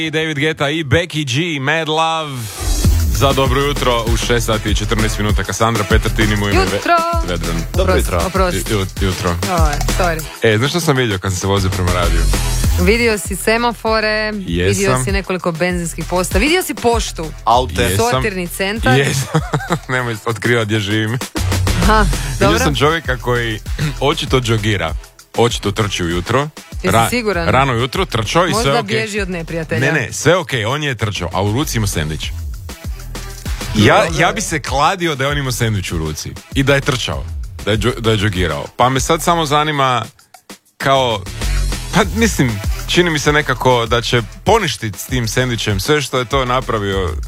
I David Guetta i Becky G, Mad Love. Za dobro jutro u 6 sati i 14 minuta. Kassandra Petrtini mu ime Jutro! Vedran. Dobro jutro. Oprosti. Jutro. Sorry. Znaš što sam vidio kad sam se vozio prema radiju? Vidio si semafore, Jesam. vidio si nekoliko benzinskih posta, vidio si poštu, Aute. Jesam. sortirni centar. Jesam. Nemoj otkriva gdje živim. Aha, Vidio dobro. sam čovjeka koji očito džogira. Očito trči ujutro. Jesi siguran? Rano ujutro trčao i sve Možda ok. bježi od neprijatelja. Ne, sve ok, on je trčao, a u ruci ima sendvič. Ja bi se kladio da je on imao sendvič u ruci i da je trčao, da je džogirao. Pa me sad samo zanima kao, pa mislim, čini mi se nekako da će poništiti s tim sendvičem sve što je to napravio